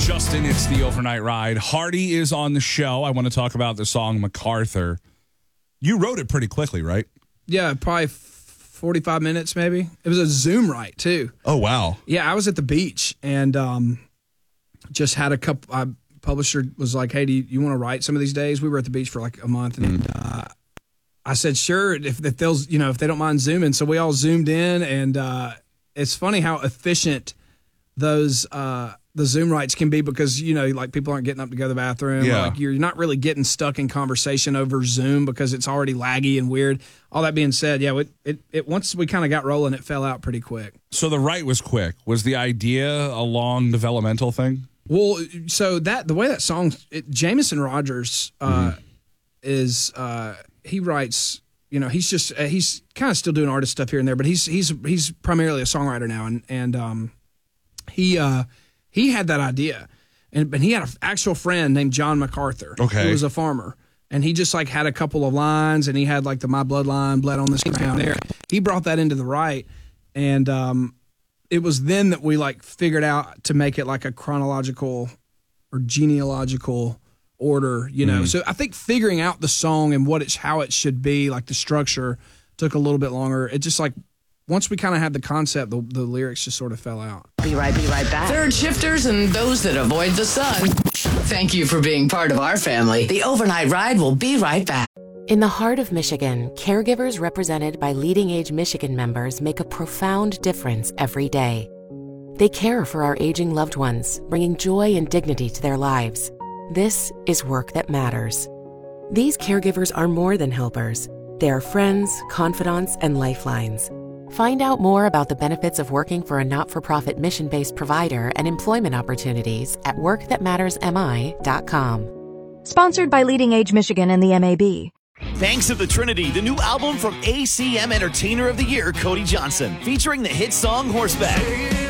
Justin, it's the overnight ride. Hardy is on the show. I want to talk about the song MacArthur. You wrote it pretty quickly, right? Yeah, probably 45 minutes maybe. It was a Zoom write too. Oh, wow. Yeah, I was at the beach and just had a couple. Publisher was like, "Hey, do you want to write some of these days?" We were at the beach for like a month, and I said, "Sure, if they don't mind zooming." So we all zoomed in, and it's funny how efficient those the Zoom writes can be because like people aren't getting up to go to the bathroom. Yeah. Like you're not really getting stuck in conversation over Zoom because it's already laggy and weird. All that being said, yeah, it once we kind of got rolling, it fell out pretty quick. So the write was quick. Was the idea a long developmental thing? Well, so the way that song, Jameson Rogers is he writes. He's kind of still doing artist stuff here and there, but he's primarily a songwriter now, and he had that idea, but he had an actual friend named John MacArthur, who was a farmer, and he just like had a couple of lines, and he had like the "My Bloodline bled on this ground" there. He brought that into the write, and it was then that we like figured out to make it like a chronological or genealogical order, So I think figuring out the song and how it should be, like the structure, took a little bit longer. It just like once we kind of had the concept, the lyrics just sort of fell out. Be right back. Third shifters and those that avoid the sun. Thank you for being part of our family. The overnight ride will be right back. In the heart of Michigan, caregivers represented by Leading Age Michigan members make a profound difference every day. They care for our aging loved ones, bringing joy and dignity to their lives. This is work that matters. These caregivers are more than helpers. They are friends, confidants, and lifelines. Find out more about the benefits of working for a not-for-profit mission-based provider and employment opportunities at workthatmattersmi.com. Sponsored by Leading Age Michigan and the MAB. Thanks to the Trinity, the new album from ACM Entertainer of the Year, Cody Johnson, featuring the hit song Horseback.